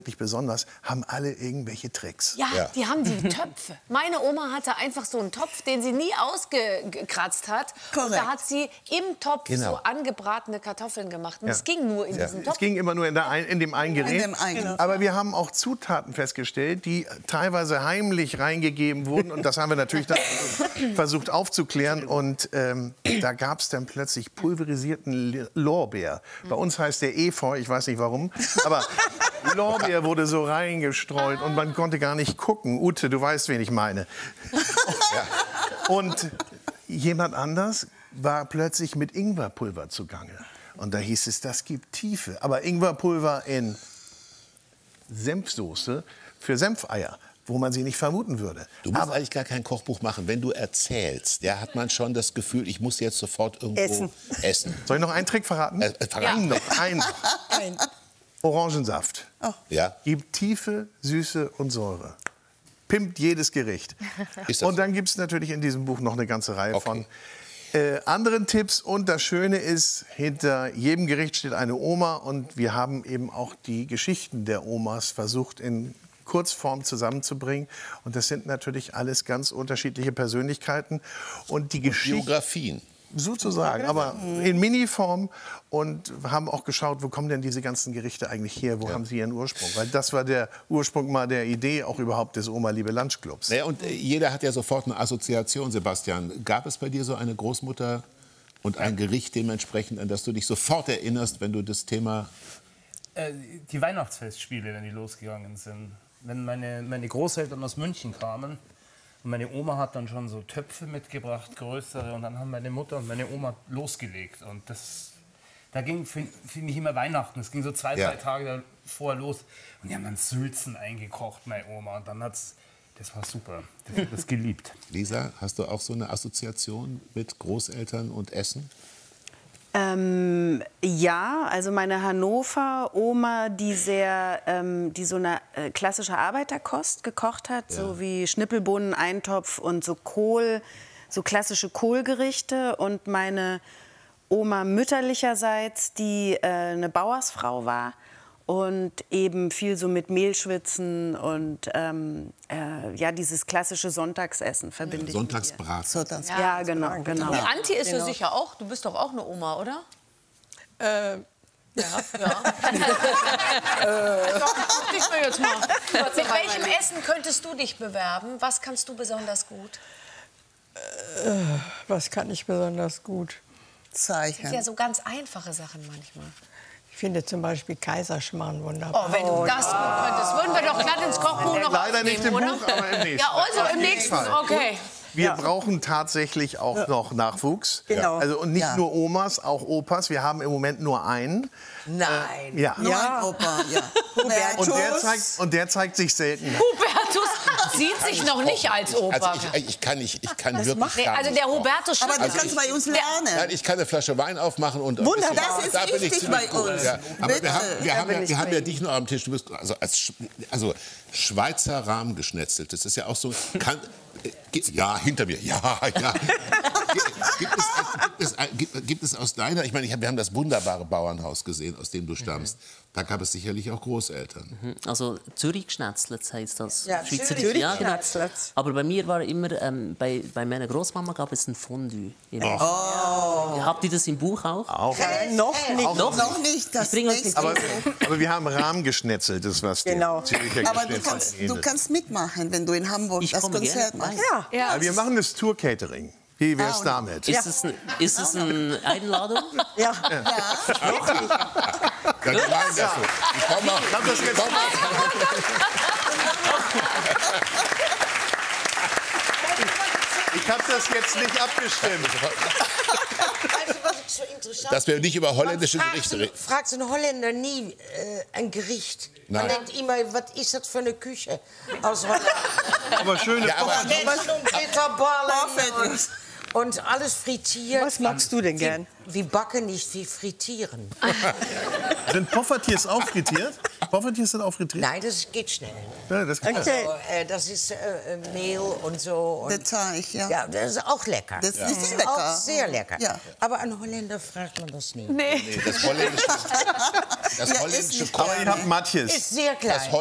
wirklich besonders, haben alle irgendwelche Tricks. Ja, die haben die Töpfe. Meine Oma hatte einfach so einen Topf, den sie nie ausgekratzt hat. Korrekt. Und da hat sie im Topf so angebratene Kartoffeln gemacht. Und es ging nur in diesem Topf. Es ging immer nur in dem einen Gerät. Genau. Aber wir haben auch Zutaten festgestellt, die teilweise heimlich reingegeben wurden. Und das haben wir natürlich dann versucht aufzuklären. Und da gab es dann plötzlich pulverisierten Lorbeer. Bei uns heißt der Efeu, ich weiß nicht warum. Aber Lorbeer wurde so reingestreut und man konnte gar nicht gucken. Ute, du weißt, wen ich meine. Und jemand anders war plötzlich mit Ingwerpulver zugange. Und da hieß es, das gibt Tiefe. Aber Ingwerpulver in Senfsoße für Senfeier, wo man sie nicht vermuten würde. Du musst eigentlich gar kein Kochbuch machen. Wenn du erzählst, hat man schon das Gefühl, ich muss jetzt sofort irgendwo essen. Soll ich noch einen Trick verraten? Verraten. Einen. Orangensaft. Oh. Ja. Gibt Tiefe, Süße und Säure. Pimmt jedes Gericht. Ist das Und dann gibt es natürlich in diesem Buch noch eine ganze Reihe von anderen Tipps. Und das Schöne ist, hinter jedem Gericht steht eine Oma. Und wir haben eben auch die Geschichten der Omas versucht in Kurzform zusammenzubringen. Und das sind natürlich alles ganz unterschiedliche Persönlichkeiten. Und die Geschichten... Biografien. Sozusagen, aber in Miniform, und haben auch geschaut, wo kommen denn diese ganzen Gerichte eigentlich her, wo haben sie ihren Ursprung? Weil das war der Ursprung mal der Idee auch überhaupt des Oma Liebe Lunchclubs. Naja, und jeder hat ja sofort eine Assoziation, Sebastian. Gab es bei dir so eine Großmutter und ein Gericht dementsprechend, an das du dich sofort erinnerst, wenn du das Thema... Die Weihnachtsfestspiele, wenn die losgegangen sind. Wenn meine Großeltern aus München kamen, und meine Oma hat dann schon so Töpfe mitgebracht, größere, und dann haben meine Mutter und meine Oma losgelegt. Und da ging für mich immer Weihnachten. Es ging so 2-3 Tage davor los. Und die haben dann Sülzen eingekocht, meine Oma. Und dann das war super. Ich habe das geliebt. Lisa, hast du auch so eine Assoziation mit Großeltern und Essen? Ja, also meine Hannover-Oma, die so eine klassische Arbeiterkost gekocht hat, so wie Schnippelbohnen, Eintopf und so klassische Kohlgerichte. Und meine Oma mütterlicherseits, die eine Bauersfrau war und eben viel so mit Mehlschwitzen und dieses klassische Sonntagsessen verbinde ich. Sonntagsbraten. Ja, genau. Die Anti ist ja sicher auch, du bist doch auch eine Oma, oder? Ja. Doch, guck dich mal jetzt mal. Mit welchem Essen könntest du dich bewerben? Was kannst du besonders gut? Was kann ich besonders gut? Das sind ja so ganz einfache Sachen manchmal. Ich finde zum Beispiel Kaiserschmarrn wunderbar. Oh, wenn du das gut könntest, würden wir doch glatt ins Kochbuch noch Leider nicht im oder? Buch, aber im nächsten. Ja, also im nächsten, okay. Wir brauchen tatsächlich auch noch Nachwuchs. Genau. Also, und nicht nur Omas, auch Opas. Wir haben im Moment nur einen. Nein. Nur ein Opa, Und der zeigt sich selten. Hubertus sieht sich noch nicht als Opa. Also ich kann wirklich Nee, also der Hubertus Aber du kannst bei uns lernen. Nein, ich kann eine Flasche Wein aufmachen und Wunderbar, das ist wichtig bei uns. Ja, aber wir haben ja dich noch am Tisch. Du bist also Schweizer Rahmgeschnetzelt. Das ist ja auch so. Ja, hinter mir. Ja. Gibt es aus deiner? Ich meine, wir haben das wunderbare Bauernhaus gesehen, aus dem du stammst. Da gab es sicherlich auch Großeltern. Also Zürich geschnetzelt heisst das. Ja, Schweizerdeutsch. Ja, genau. geschnetzelt. Aber bei mir war immer, bei meiner Großmama gab es ein Fondue. Habt ihr das im Buch auch? Auch. Noch nicht. Noch nicht. Ich bringe euch Aber wir haben Rahmgeschnetzeltes, was Genau. Züricher Aber Geschnetzel du kannst mitmachen, wenn du in Hamburg Ich das komme Konzert gerne. machst. Ja, wir machen das Tour-Catering. Wie wär's damit? Ist es eine Einladung? Ja. Ja, ich komm mal. Ich habe das jetzt nicht abgestimmt. Also, was ich so interessant Dass wir nicht über holländische Gerichte reden. Fragt ein Holländer nie ein Gericht. Man Nein. denkt immer, was ist das für eine Küche aus Holland? Aber schöne Schnitzel und Bitterballen und alles frittiert. Was magst du denn gern? Wie backen nicht, wie frittieren. Sind Poffertjes auch frittiert? Poffertjes sind aufgedreht? Nein, das geht schnell. Ja, das geht. Okay. Also, das ist Mehl und so. Und Der Teig, ja. ja, das ist auch lecker. Das ist sehr lecker. Auch sehr lecker. Ja. Aber an Holländer fragt man das nie. Nee, das holländische Ja, Kochen Aber ihr habt Matjes. Ist sehr klein.